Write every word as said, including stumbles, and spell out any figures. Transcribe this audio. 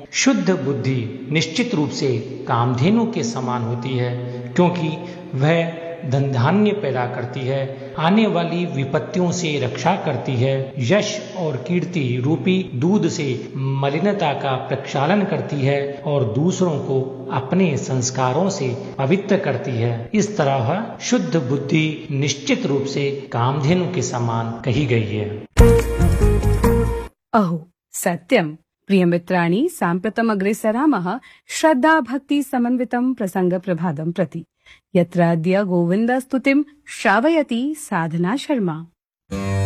शुद्ध बुद्धि निश्चित रूप से कामधेनु के समान होती है, क्योंकि वह धन धान्य पैदा करती है, आने वाली विपत्तियों से रक्षा करती है, यश और कीर्ति रूपी दूध से मलिनता का प्रक्षालन करती है और दूसरों को अपने संस्कारों से पवित्र करती है। इस तरह शुद्ध बुद्धि निश्चित रूप से कामधेनु के समान कही गई है। अहो सत्यम। प्रियमित्राणि, साम्प्रतम् अग्रेसरामः श्रद्धा भक्ति समन्वितं प्रसंग प्रभातं प्रति, यत्र अद्य गोविन्दस्तुतिं श्रावयति साधना शर्मा।